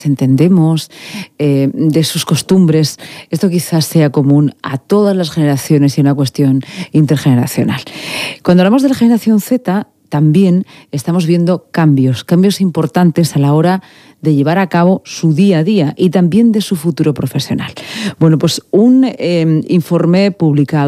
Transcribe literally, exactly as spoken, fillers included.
entendemos, eh, de sus costumbres. Esto quizás sea común a todas las generaciones y una cuestión intergeneracional. Cuando hablamos de la generación Z, también estamos viendo cambios, cambios importantes a la hora de llevar a cabo su día a día y también de su futuro profesional. Bueno, pues un eh, informe publicado